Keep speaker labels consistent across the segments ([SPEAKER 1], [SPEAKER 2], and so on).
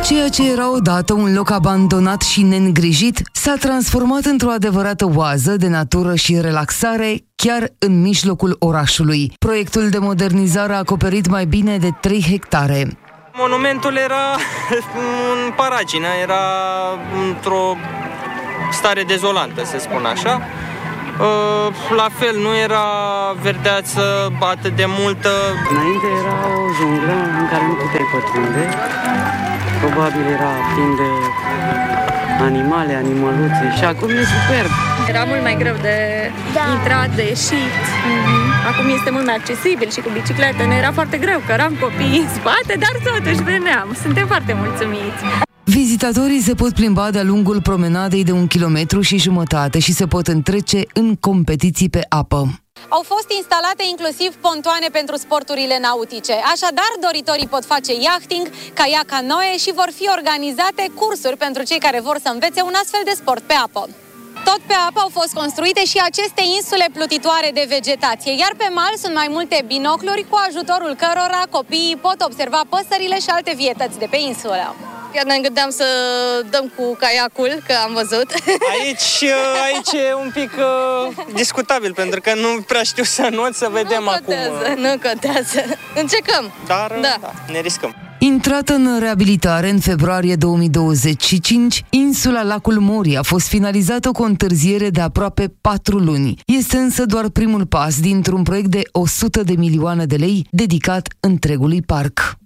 [SPEAKER 1] Ceea ce era odată un loc abandonat și neîngrijit s-a transformat într-o adevărată oază de natură și relaxare chiar în mijlocul orașului. Proiectul de modernizare a acoperit mai bine de 3 hectare.
[SPEAKER 2] Monumentul era în paragină, era într-o stare dezolantă, să spun așa. La fel, nu era verdeață atât de multă.
[SPEAKER 3] Înainte era o junglă în care nu puteai pătrunde. Probabil era plin de animale, animăluțe și acum e superb.
[SPEAKER 4] Era mult mai greu de intrat, de ieșit. Acum este mult mai accesibil și cu bicicletă. Ne era foarte greu, că eram copii în spate, dar totuși veneam. Suntem foarte mulțumiți.
[SPEAKER 1] Vizitatorii se pot plimba de-a lungul promenadei de 1,5 km și se pot întrece în competiții pe apă.
[SPEAKER 5] Au fost instalate inclusiv pontoane pentru sporturile nautice. Așadar, doritorii pot face yachting, caiac, canoe și vor fi organizate cursuri pentru cei care vor să învețe un astfel de sport pe apă. Tot pe apă au fost construite și aceste insule plutitoare de vegetație, iar pe mal sunt mai multe binocluri cu ajutorul cărora copiii pot observa păsările și alte vietăți de pe insulă. Chiar ne gândeam să dăm cu caiacul, că am văzut.
[SPEAKER 2] Aici e un pic discutabil, pentru că nu prea știu să not, să vedem acum.
[SPEAKER 5] Nu contează. Încercăm.
[SPEAKER 2] Dar da, ne riscăm.
[SPEAKER 1] Intrată în reabilitare în februarie 2025, insula Lacul Morii a fost finalizată cu o întârziere de aproape 4 luni. Este însă doar primul pas dintr-un proiect de 100 de milioane de lei dedicat întregului parc.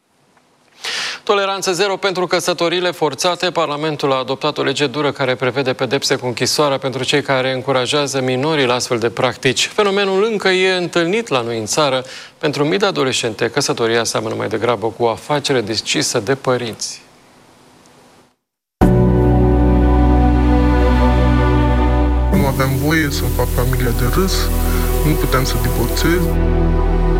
[SPEAKER 6] Toleranță zero pentru căsătoriile forțate. Parlamentul a adoptat o lege dură care prevede pedepse cu închisoarea pentru cei care încurajează minorii la astfel de practici. Fenomenul încă e întâlnit la noi în țară. Pentru mii de adolescente, căsătoria seamănă mai degrabă cu o afacere decisă de părinți.
[SPEAKER 7] Nu aveam voie să fac familia de râs, nu puteam să divorțez.